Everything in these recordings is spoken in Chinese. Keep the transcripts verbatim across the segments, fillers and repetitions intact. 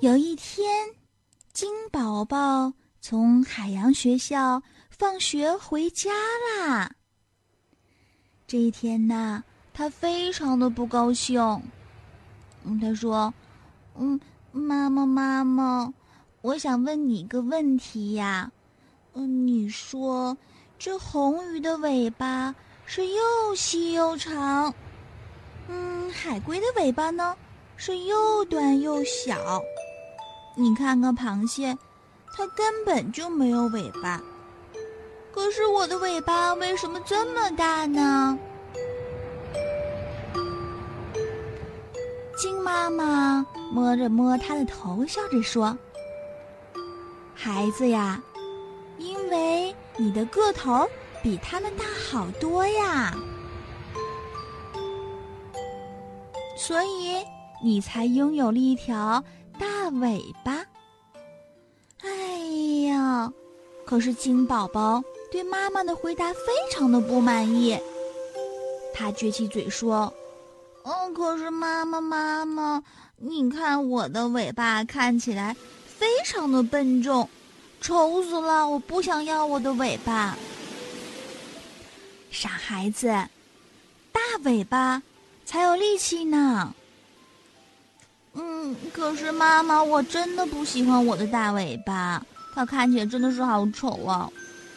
有一天，金宝宝从海洋学校放学回家啦。这一天呢，他非常的不高兴。嗯，他说：“嗯，妈妈，妈妈，我想问你一个问题呀。嗯，你说这红鱼的尾巴是又细又长，嗯，海龟的尾巴呢是又短又小。你看看螃蟹，它根本就没有尾巴。可是我的尾巴为什么这么大呢？”金妈妈摸着摸她的头，笑着说：“孩子呀，因为你的个头比他们大好多呀，所以你才拥有了一条大尾巴。”哎呀，可是金宝宝对妈妈的回答非常的不满意。他撅起嘴说：“哦，可是妈妈，妈妈，你看我的尾巴看起来非常的笨重，丑死了！我不想要我的尾巴。”傻孩子，大尾巴才有力气呢。嗯，可是妈妈，我真的不喜欢我的大尾巴，它看起来真的是好丑啊。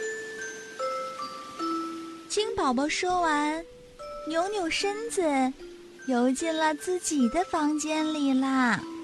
金宝宝说完，扭扭身子，游进了自己的房间里啦。